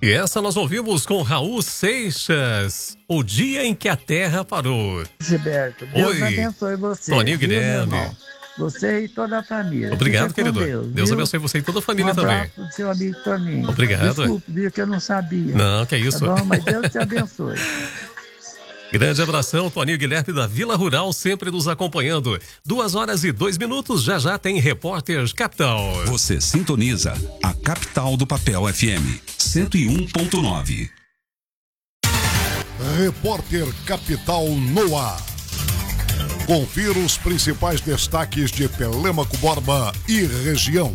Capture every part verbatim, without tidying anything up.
E essa nós ouvimos com Raul Seixas, O Dia em que a Terra Parou. Gilberto, Deus Oi. abençoe você. Toninho viu, Guilherme. meu irmão? Você e toda a família. Obrigado, Fica com querido. Deus, Deus viu? abençoe você e toda a família um também. abraço do seu amigo Toninho. Obrigado. Desculpe, viu, que eu não sabia. Não, que é isso. Tá bom, mas Deus te abençoe. Grande abração, Toninho Guilherme da Vila Rural, sempre nos acompanhando. Duas horas e dois minutos, já já tem Repórter Capital. Você sintoniza a Capital do Papel F M, cento e um ponto nove. Repórter Capital no ar. Confira os principais destaques de Telêmaco Borba e região.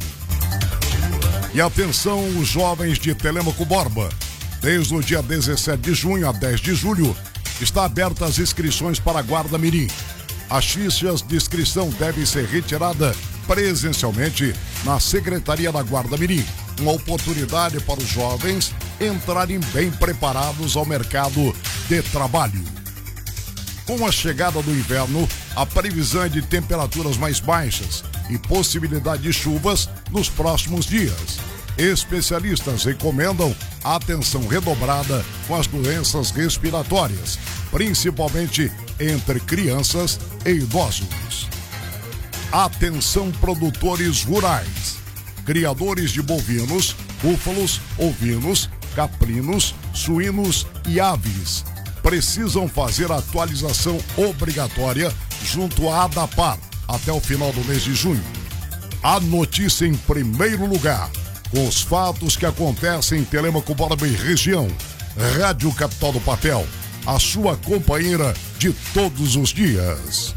E atenção, os jovens de Telêmaco Borba. Desde o dia dezessete de junho a dez de julho, está aberta as inscrições para a Guarda Mirim. As fichas de inscrição devem ser retiradas presencialmente na Secretaria da Guarda Mirim. Uma oportunidade para os jovens entrarem bem preparados ao mercado de trabalho. Com a chegada do inverno, a previsão é de temperaturas mais baixas e possibilidade de chuvas nos próximos dias. Especialistas recomendam atenção redobrada com as doenças respiratórias, principalmente entre crianças e idosos. Atenção, produtores rurais, criadores de bovinos, búfalos, ovinos, caprinos, suínos e aves. Precisam fazer a atualização obrigatória junto à ADAPAR até o final do mês de junho. A notícia em primeiro lugar, com os fatos que acontecem em Telêmaco Borba e região. Rádio Capital do Papel, a sua companheira de todos os dias.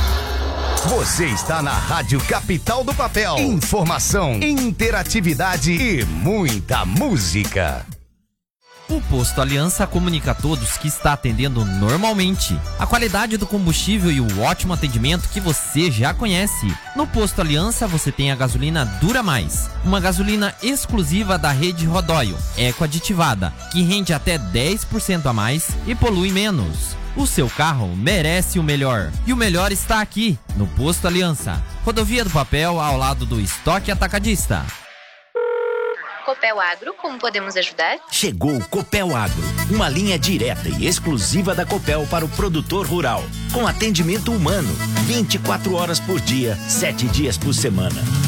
Você está na Rádio Capital do Papel. Informação, interatividade e muita música. O Posto Aliança comunica a todos que está atendendo normalmente. A qualidade do combustível e o ótimo atendimento que você já conhece. No Posto Aliança você tem a gasolina Dura Mais, uma gasolina exclusiva da rede Rodóio, eco-aditivada, que rende até dez por cento a mais e polui menos. O seu carro merece o melhor. E o melhor está aqui, no Posto Aliança. Rodovia do Papel, ao lado do Estoque Atacadista. Copel Agro, como podemos ajudar? Chegou o Copel Agro, uma linha direta e exclusiva da Copel para o produtor rural, com atendimento humano, vinte e quatro horas por dia, sete dias por semana.